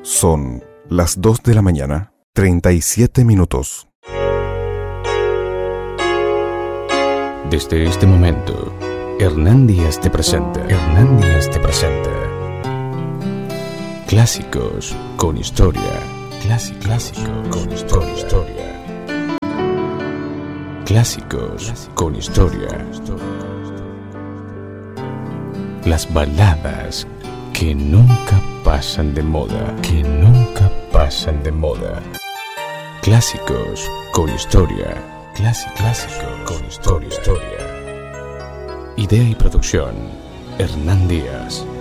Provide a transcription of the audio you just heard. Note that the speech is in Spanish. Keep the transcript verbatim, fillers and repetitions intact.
Son las dos de la mañana, treinta y siete minutos. Desde este momento, Hernán Díaz te presenta. Hernán Díaz te presenta. Clásicos con historia. Clásico, clásico con historia. historia. Clásicos con historia. Las baladas que nunca pasan de moda. Que nunca pasan de moda. Clásicos con historia. Clásico, clásico con historia. historia. Idea y producción, Hernán Díaz.